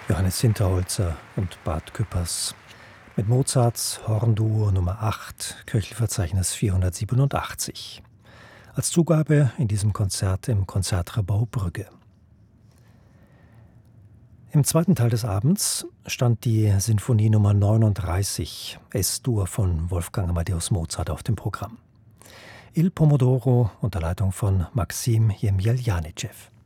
Johannes Hinterholzer und Bart Küppers mit Mozarts Hornduo Nummer 8, Köchelverzeichnis 487. Als Zugabe in diesem Konzert im Konzertrabau Brügge. Im zweiten Teil des Abends stand die Sinfonie Nummer 39, S-Dur von Wolfgang Amadeus Mozart auf dem Programm. Il Pomodoro unter Leitung von Maxim Jemjeljanitschew.